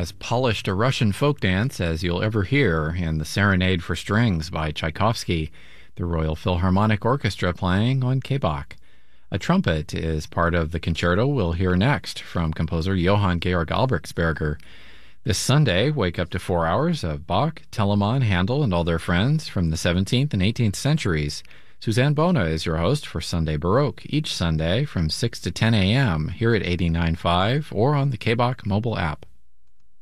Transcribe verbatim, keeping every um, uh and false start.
as polished a Russian folk dance as you'll ever hear in the Serenade for Strings by Tchaikovsky, the Royal Philharmonic Orchestra playing on K B O C. A trumpet is part of the concerto we'll hear next from composer Johann Georg Albrechtsberger. This Sunday, wake up to four hours of Bach, Telemann, Handel, and all their friends from the seventeenth and eighteenth centuries. Suzanne Bona is your host for Sunday Baroque, each Sunday from six to ten a.m. here at eighty-nine point five or on the K B O C mobile app.